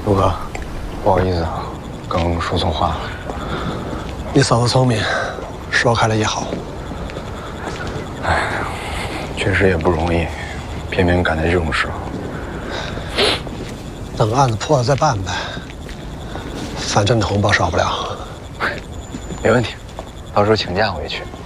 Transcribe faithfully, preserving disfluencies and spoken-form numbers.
陆哥，不好意思啊，刚说错话了。 你嫂子聪明，说开了也好。 哎，确实也不容易，偏偏赶在这种时候。 等案子破了再办呗，反正你红包少不了。 没问题，到时候请假我也去。